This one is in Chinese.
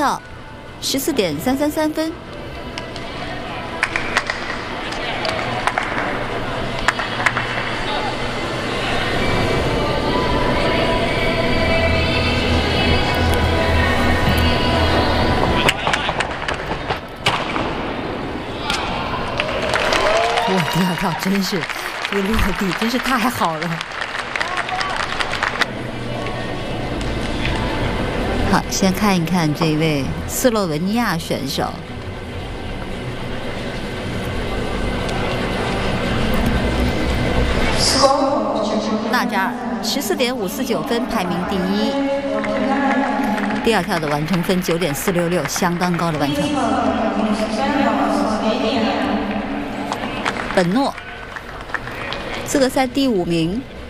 跳14.333分。哇，第二跳真是这个落地真是太好了。好，先看一看这位斯洛文尼亚选手。纳扎尔14.549分排名第一，第二跳的完成分9.466，相当高的完成。本诺资格赛第5名。